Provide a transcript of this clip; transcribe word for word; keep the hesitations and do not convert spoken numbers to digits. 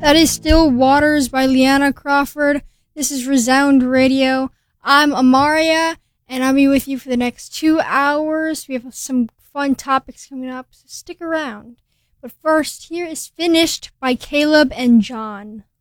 That is Still Waters by Liana Crawford. This is Resound Radio. I'm Amaria, and I'll be with you for the next two hours. We have some fun topics coming up, so stick around. But first, here is Finished by Caleb and John.